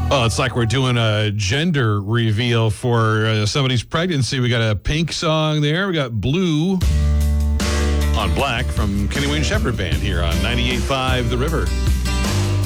Oh, it's like we're doing a gender reveal for somebody's pregnancy. We got a Pink song there. We got Blue on Black from Kenny Wayne Shepherd Band here on 98.5 The River.